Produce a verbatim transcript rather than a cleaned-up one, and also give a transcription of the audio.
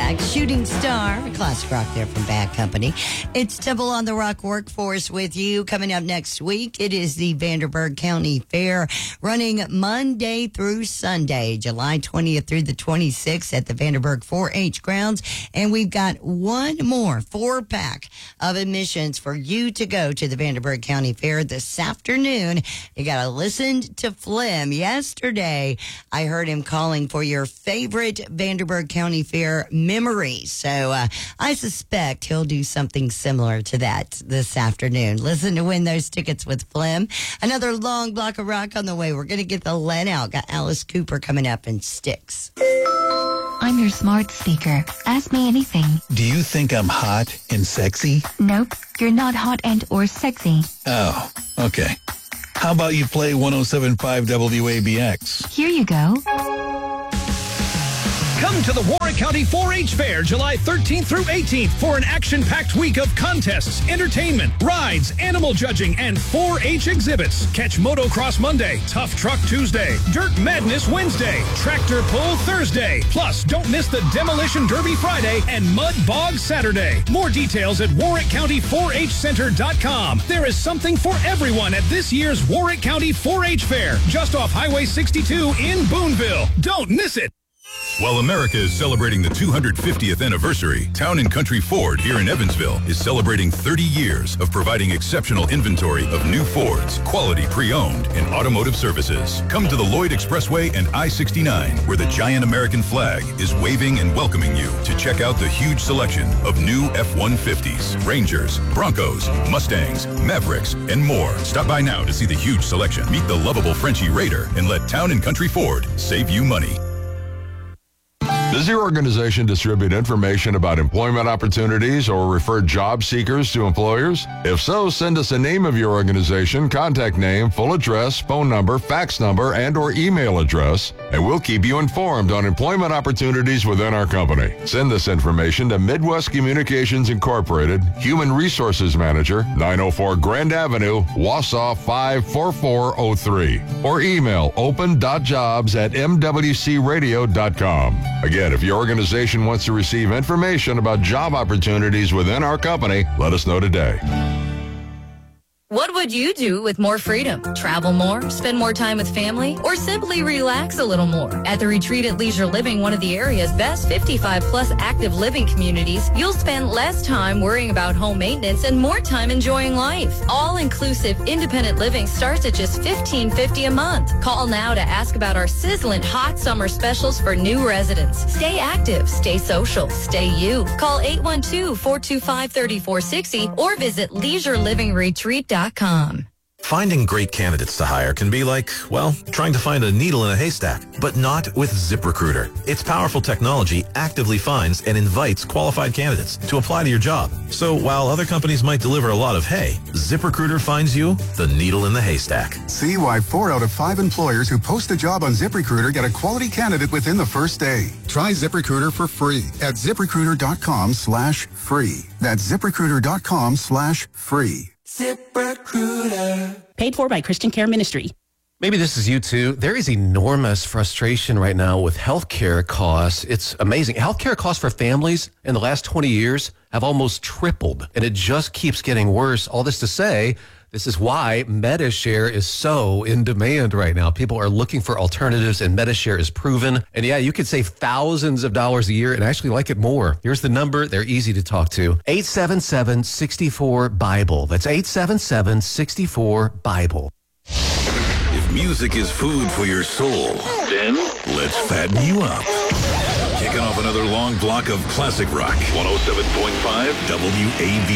back. Shooting Star, classic rock there from Bad Company. It's Temple on the Rock Workforce with you. Coming up next week, it is the Vanderburgh County Fair, running Monday through Sunday, July twentieth through the twenty-sixth at the Vanderburgh four H grounds. And we've got one more four-pack of admissions for you to go to the Vanderburgh County Fair this afternoon. You got to listen to Flem. Yesterday, I heard him calling for your favorite Vanderburgh County Fair memories. So uh, I suspect he'll do something similar to that this afternoon. Listen to win those tickets with Flem. Another long block of rock on the way. We're going to get the Len out. Got Alice Cooper coming up in Sticks. I'm your smart speaker. Ask me anything. Do you think I'm hot and sexy? Nope, you're not hot and or sexy. Oh, okay. How about you play one oh seven point five W A B X? Here you go. Come to the Warwick County four H Fair July thirteenth through eighteenth for an action-packed week of contests, entertainment, rides, animal judging, and four H exhibits. Catch Motocross Monday, Tough Truck Tuesday, Dirt Madness Wednesday, Tractor Pull Thursday. Plus, don't miss the Demolition Derby Friday and Mud Bog Saturday. More details at warwick county four h center dot com. There is something for everyone at this year's Warwick County four H Fair, just off Highway sixty-two in Boonville. Don't miss it. While America is celebrating the two hundred fiftieth anniversary, Town and Country Ford here in Evansville is celebrating thirty years of providing exceptional inventory of new Fords, quality pre-owned, and automotive services. Come to the Lloyd Expressway and I sixty-nine, where the giant American flag is waving and welcoming you to check out the huge selection of new F one fifties, Rangers, Broncos, Mustangs, Mavericks, and more. Stop by now to see the huge selection. Meet the lovable Frenchie Raider and let Town and Country Ford save you money. Does your organization distribute information about employment opportunities or refer job seekers to employers? If so, send us a name of your organization, contact name, full address, phone number, fax number, and or email address, and we'll keep you informed on employment opportunities within our company. Send this information to Midwest Communications Incorporated, Human Resources Manager, nine oh four Grand Avenue, Wausau five four four oh three, or email open.jobs at m w c radio dot com. Again, if your organization wants to receive information about job opportunities within our company, let us know today. What would you do with more freedom? Travel more, spend more time with family, or simply relax a little more? At the Retreat at Leisure Living, one of the area's best fifty-five plus active living communities, you'll spend less time worrying about home maintenance and more time enjoying life. All-inclusive independent living starts at just fifteen fifty a month. Call now to ask about our sizzling hot summer specials for new residents. Stay active, stay social, stay you. Call eight one two, four two five, three four six zero or visit leisure living retreat dot com. Finding great candidates to hire can be like, well, trying to find a needle in a haystack, but not with ZipRecruiter. Its powerful technology actively finds and invites qualified candidates to apply to your job. So while other companies might deliver a lot of hay, ZipRecruiter finds you the needle in the haystack. See why four out of five employers who post a job on ZipRecruiter get a quality candidate within the first day. Try ZipRecruiter for free at ZipRecruiter.com slash free. That's ZipRecruiter.com slash free. ZipRecruiter. Paid for by Christian Care Ministry. Maybe this is you too. There is enormous frustration right now with healthcare costs. It's amazing. Healthcare costs for families in the last twenty years have almost tripled, and it just keeps getting worse. All this to say, this is why MediShare is so in demand right now. People are looking for alternatives, and MediShare is proven. And yeah, you could save thousands of dollars a year and actually like it more. Here's the number. They're easy to talk to. eight seven seven, six four, Bible. That's eight seven seven, six four, Bible. If music is food for your soul, then let's fatten you up. Kicking off another long block of classic rock. one oh seven point five W A B